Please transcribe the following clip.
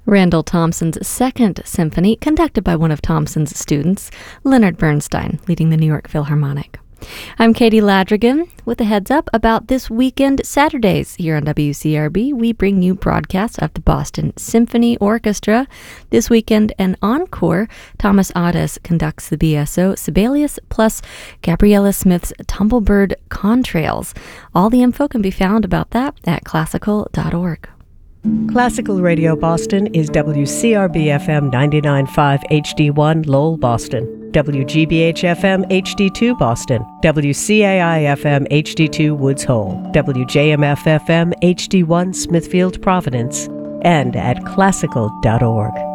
Randall Thompson's Second Symphony, conducted by one of Thompson's students, Leonard Bernstein, leading the New York Philharmonic. I'm Katie Ladrigan with a heads up about this weekend Saturdays here on WCRB. We bring you broadcasts of the Boston Symphony Orchestra. This weekend, an encore. Thomas Adès conducts the BSO Sibelius plus Gabriella Smith's Tumblebird Contrails. All the info can be found about that at classical.org. Classical Radio Boston is WCRB-FM 99.5 HD1 Lowell, Boston, WGBH-FM HD2 Boston, WCAI-FM HD2 Woods Hole, WJMF-FM HD1 Smithfield, Providence, and at classical.org.